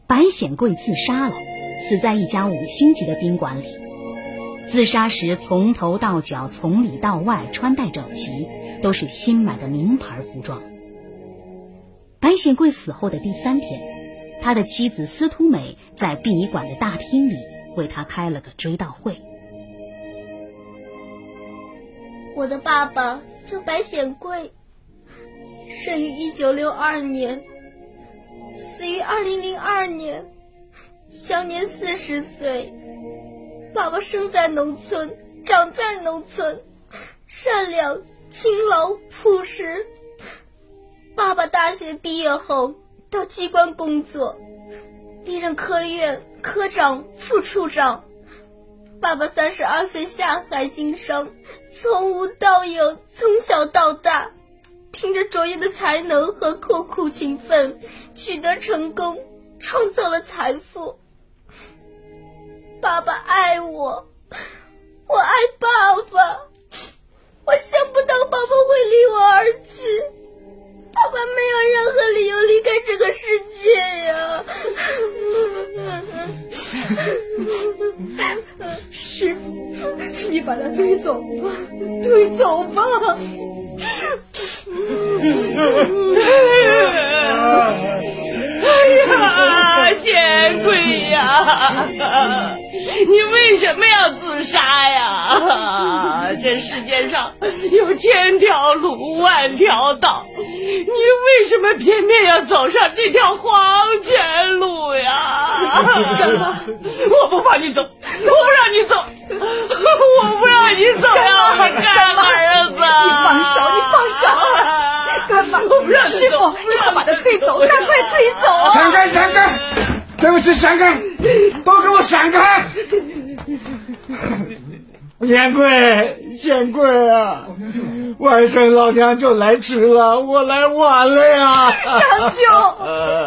白显贵自杀了，死在一家5星级的宾馆里。自杀时从头到脚从里到外穿戴整齐，都是新买的名牌服装。白显贵死后的第3天，他的妻子司徒美在殡仪馆的大厅里为他开了个追悼会。 我的爸爸叫白显贵，生于1962年，死于2002年，享年40岁。爸爸生在农村，长在农村，善良、勤劳、朴实。爸爸大学毕业后到机关工作，历任科院科长、副处长。爸爸32岁下海经商，从无到有，从小到大，凭着卓越的才能和刻苦勤奋取得成功，创造了财富。爸爸爱我，我爱爸爸，我想不到爸爸会离我而去，爸爸没有任何理由离开这个世界呀。 师父，你把他推走吧，推走吧。 哎呀，显贵呀，你为什么要自杀呀？这世界上有千条路万条道，你为什么偏偏要走上这条黄泉路呀？ 干妈， 我不放你走，我不让你走，我不让你走呀！干妈儿子， 你放手，你放手！干妈， 我不让你走， 师傅，你快把他推走，赶快推走啊！ 闪开，闪开！对不起，闪开！都给我闪开！显贵，显贵啊！外甥老娘就来迟了，我来晚了呀！ 长久。